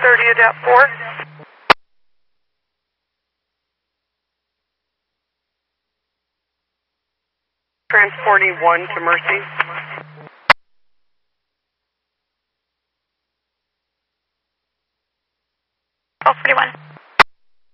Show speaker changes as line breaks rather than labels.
30 adapt 4. Transporting 1 to Mercy.
Oh, 41.